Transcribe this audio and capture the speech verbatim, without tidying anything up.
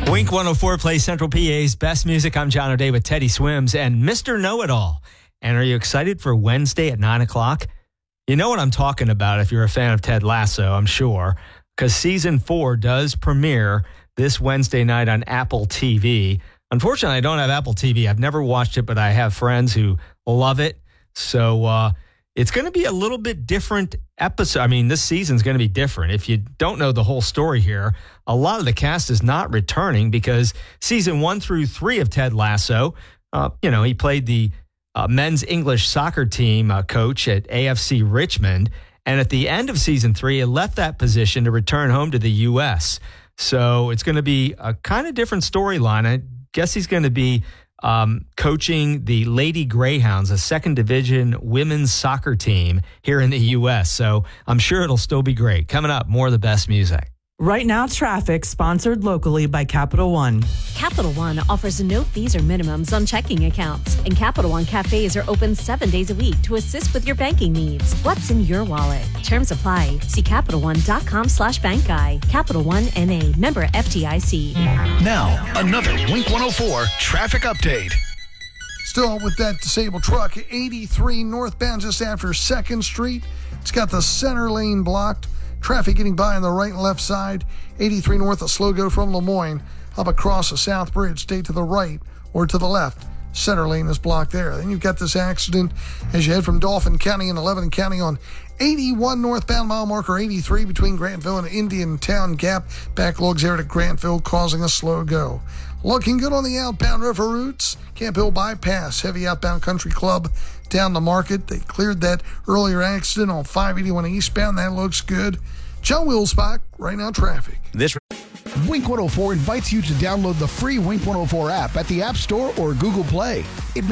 Wink one oh four plays Central P A's best music. I'm John O'Day with Teddy Swims and Mister Know-It-All. And are you excited for Wednesday at nine o'clock? You know what I'm talking about if you're a fan of Ted Lasso, I'm sure, because season four does premiere this Wednesday night on Apple T V. Unfortunately, I don't have Apple T V. I've never watched it, but I have friends who love it. So uh, it's going to be a little bit different episode. I mean, this season's going to be different. If you don't know the whole story here, a lot of the cast is not returning because season one through three of Ted Lasso, uh, you know, he played the uh, men's English soccer team uh, coach at A F C Richmond. And at the end of season three, he left that position to return home to the U S. So it's going to be a kind of different storyline. I guess he's going to be um, coaching the Lady Greyhounds, a second division women's soccer team here in the U S. So I'm sure it'll still be great. Coming up, more of the best music. Right Now Traffic, sponsored locally by Capital One. Capital One offers no fees or minimums on checking accounts, and Capital One cafes are open seven days a week to assist with your banking needs. What's in your wallet? Terms apply. See CapitalOne.com slash bank guy. Capital One N A, member F D I C. Now, another Wink one oh four traffic update. Still with that disabled truck, eighty-three northbound just after second Street. It's got the center lane blocked. Traffic getting by on the right and left side. eighty-three north, a slow go from Lemoyne up across the South Bridge. Stay to the right or to the left. Center lane is blocked there. Then you've got this accident as you head from Dauphin County and eleven County on eighty-one northbound, mile marker eighty-three between Grantville and Indian Town Gap. Backlogs there to Grantville causing a slow go. Looking good on the outbound river routes. Camp Hill Bypass, heavy outbound Country Club down the Market. They cleared that earlier accident on five eighty-one eastbound. That looks good. John Wilsbach, Right Now Traffic. This Wink one oh four invites you to download the free Wink one oh four app at the App Store or Google Play. It